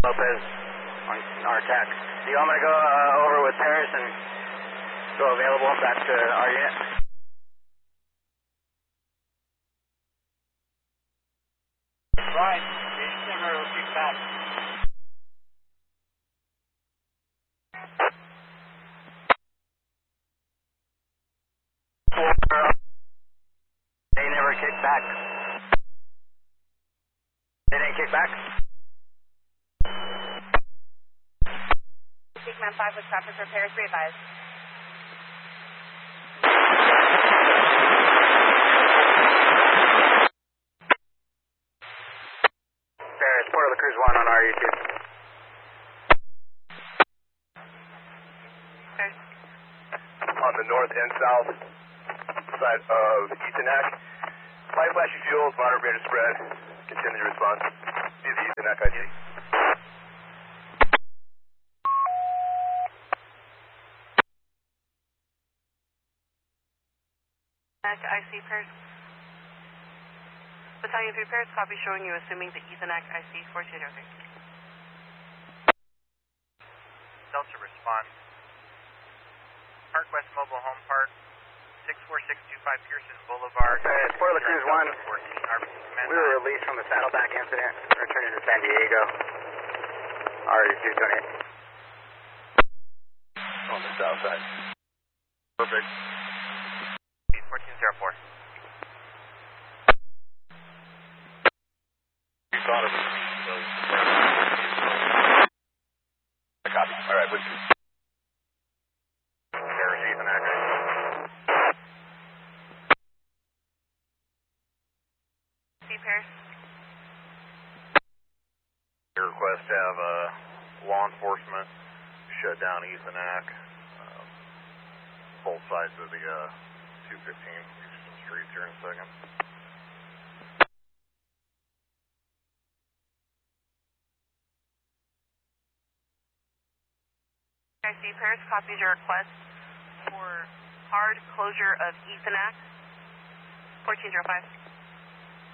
Lopez on our attack. Do you want me to go over with Paris and go available back to our unit? Right. It's never kick back. They never kicked back. They didn't kick back? Command 5 with traffic repairs, re-advised. Paris, Port of the Cruise 1 on RU2. Paris. On the north and south side of Ethanak. Light flashing fuels, moderate rate of spread. Continue your response. See the Ethanak ID. IC Paris. Battalion 3 Paris, copy showing you assuming the Ethernet IC 4203. Delta respond. Park West Mobile Home Park, 64625 Pearson Boulevard. Port of the Cruise 1. We were released from the Saddleback incident, returning to San Diego. RU2 On the south side. Perfect. 1404. You thought of it. Copy. All right, with you. Paris, Ethanak. See Paris. Your request to have law enforcement shut down Ethanak. Both sides of the 215 Houston Street here in a second. IC Paris copies your request for hard closure of Ethernet 1405.